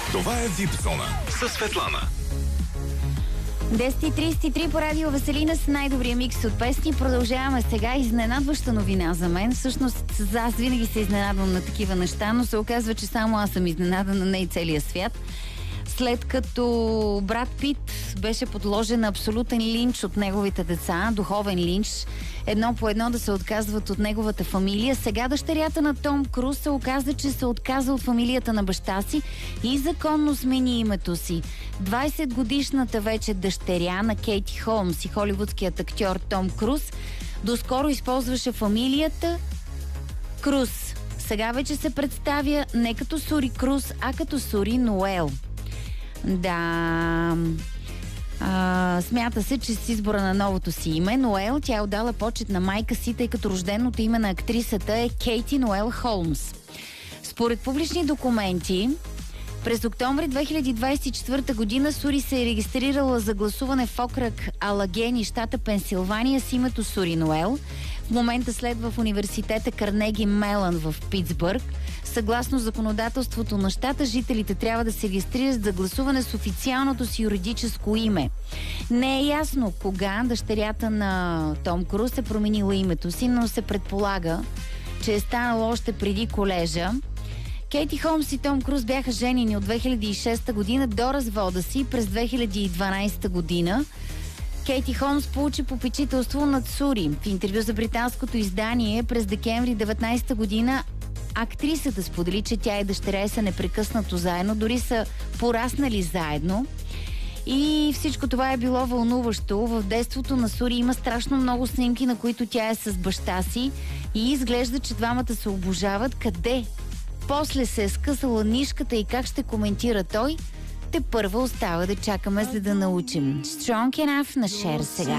Това е VIP Зона със Светлана. 10:33 по радио Веселина с най-добрия микс от песни. Продължаваме сега. Изненадваща новина за мен. Всъщност, аз винаги се изненадвам на такива неща, но се оказва, че само аз съм изненадана, не и целия свят. След като Брад Пит беше подложен на абсолютен линч от неговите деца, духовен линч, едно по едно да се отказват от неговата фамилия, сега дъщерята на Том Круз се оказа, че се отказа от фамилията на баща си и законно смени името си. 20-годишната вече дъщеря на Кейти Холмс и холивудският актьор Том Круз доскоро използваше фамилията Круз. Сега вече се представя не като Сури Круз, а като Сури Ноел. Да... смята се, че с избора на новото си име Ноел тя е отдала почет на майка си, тъй като рожденото име на актрисата е Кейти Ноел Холмс. Според публични документи, през октомври 2024 година Сури се е регистрирала за гласуване в окръг Алагени, щата Пенсилвания, с името Сури Ноел. В момента следва в университета Карнеги Мелън в Питсбърг. Съгласно законодателството на щата, жителите трябва да се регистрират за гласуване с официалното си юридическо име. Не е ясно кога дъщерята на Том Круз е променила името си, но се предполага, че е станало още преди колежа. Кейти Холмс и Том Круз бяха женени от 2006 година до развода си през 2012 година. Кейти Холмс получи попечителство над Сури. В интервю за британското издание през декември 2019 година актрисата сподели, че тя и дъщеря са непрекъснато заедно, дори са пораснали заедно. И всичко това е било вълнуващо. В детството на Сури има страшно много снимки, на които тя е с баща си и изглежда, че двамата се обожават. Къде после се е скъсала нишката и как ще коментира той, те първо остава да чакаме, за да научим. Strong Enough на Cher сега.